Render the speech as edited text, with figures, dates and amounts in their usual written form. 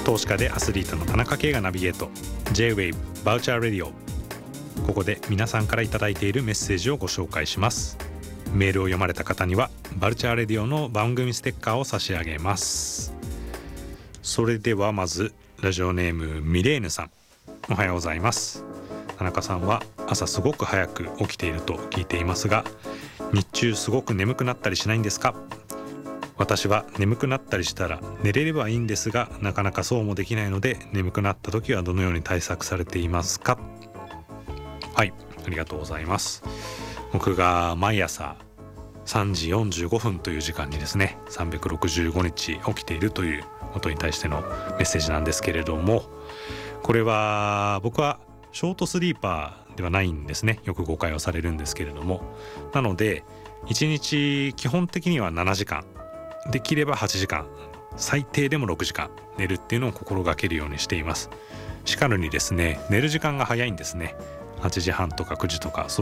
投資家でアスリートの田中圭がナビゲート J-Wave バウチャーレディオ。ここで皆さんからいただいているメッセージをご紹介します。メールを読まれた方にはバルチャーレディオの番組ステッカーを差し上げます。それではまずラジオネームミレーヌさん、おはようございます。田中さんは朝すごく早く起きていると聞いていますが、日中すごく眠くなったりしないんですか？私は眠くなったりしたら寝れればいいんですが、なかなかそうもできないので、眠くなった時はどのように対策されていますか？はい、ありがとうございます。僕が毎朝3時45分という時間にですね、365日起きているということに対してのメッセージなんですけれども、これは僕はショートスリーパーではないんですね。よく誤解をされるんですけれども、なので1日基本的には7時間、できれば8時間、最低でも6時間寝るっていうのを心がけるようにしています。しかるにですね、寝る時間が早いんですね。8時半とか9時とか、そ